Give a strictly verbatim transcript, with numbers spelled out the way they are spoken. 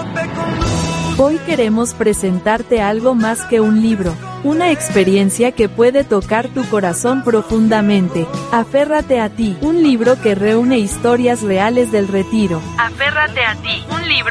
Hoy queremos presentarte algo más que un libro, una experiencia que puede tocar tu corazón profundamente. Aférrate a ti, un libro que reúne historias reales del Retiro. Aférrate a ti, un libro